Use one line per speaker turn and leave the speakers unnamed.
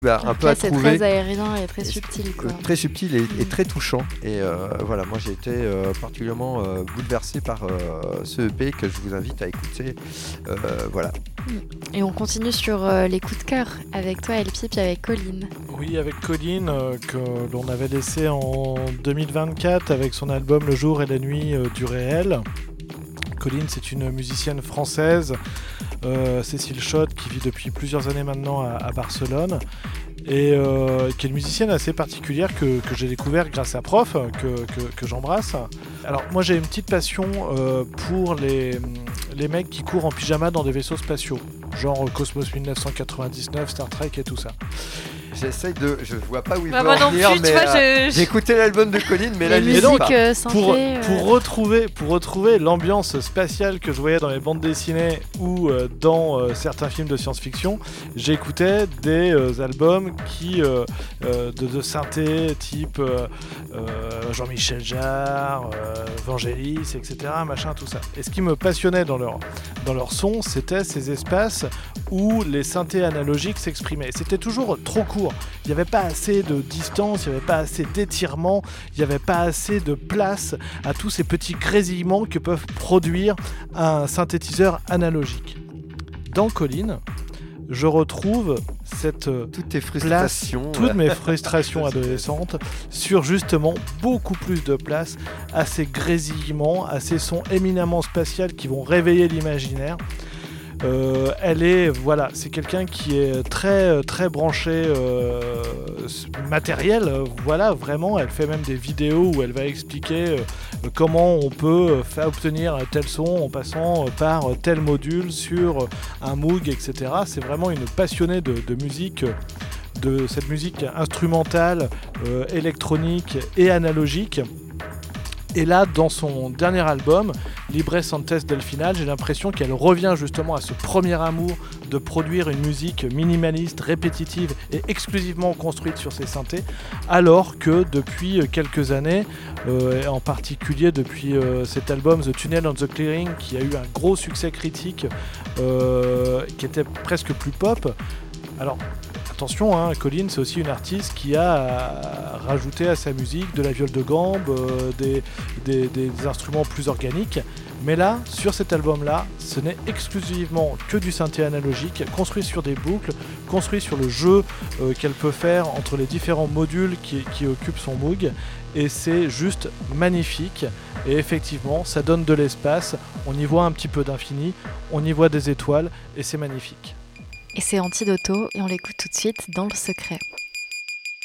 un peu
Là,
à
c'est
trouver.
très aérien et très subtil, quoi.
Très subtil et très touchant. Et voilà, moi j'ai été particulièrement bouleversé par ce EP que je vous invite à écouter. Voilà.
Et on continue sur les coups de cœur avec toi, Elpi, puis avec Colline.
Oui, avec Colline, que l'on avait laissé en 2024 avec son album Le jour et la nuit du réel. Colline, c'est une musicienne française, Cécile Schott, qui vit depuis plusieurs années maintenant à Barcelone, et qui est une musicienne assez particulière que j'ai découvert grâce à Prof, que j'embrasse. Alors moi j'ai une petite passion pour les mecs qui courent en pyjama dans des vaisseaux spatiaux, genre Cosmos 1999, Star Trek et tout ça.
J'essaye de. Je vois pas où il
Bah,
veut
moi
en
non
venir,
plus, tu
mais
vois,
j'ai écouté l'album de Colline, mais là,
Les
j'y suis pas.
musiques synthé,
Pour retrouver l'ambiance spatiale que je voyais dans les bandes dessinées ou dans certains films de science-fiction, j'écoutais des albums de synthé type Jean-Michel Jarre, Vangelis, etc. Machin, tout ça. Et ce qui me passionnait dans leur son, c'était ces espaces où les synthés analogiques s'exprimaient. Et c'était toujours trop court. Il n'y avait pas assez de distance, il n'y avait pas assez d'étirement, il n'y avait pas assez de place à tous ces petits grésillements que peuvent produire un synthétiseur analogique. Dans Colline, je retrouve cette
Toutes tes frustrations.
toutes mes frustrations adolescentes sur justement beaucoup plus de place à ces grésillements, à ces sons éminemment spatials qui vont réveiller l'imaginaire. C'est quelqu'un qui est très très branché matériel, voilà, vraiment. Elle fait même des vidéos où elle va expliquer comment on peut faire obtenir un tel son en passant par tel module sur un Moog, etc. C'est vraiment une passionnée de musique, de cette musique instrumentale, électronique et analogique. Et là, dans son dernier album, Libre Santes del Final, j'ai l'impression qu'elle revient justement à ce premier amour de produire une musique minimaliste, répétitive et exclusivement construite sur ses synthés, alors que depuis quelques années, en particulier depuis cet album The Tunnel on the Clearing, qui a eu un gros succès critique, qui était presque plus pop. Alors, attention, Colline, c'est aussi une artiste qui a rajouté à sa musique de la viole de gambe, des instruments plus organiques. Mais là, sur cet album-là, ce n'est exclusivement que du synthé analogique, construit sur des boucles, construit sur le jeu qu'elle peut faire entre les différents modules qui occupent son Moog. Et c'est juste magnifique. Et effectivement, ça donne de l'espace, on y voit un petit peu d'infini, on y voit des étoiles, et c'est magnifique.
Et c'est Antidoto, et on l'écoute tout de suite dans Le Secret.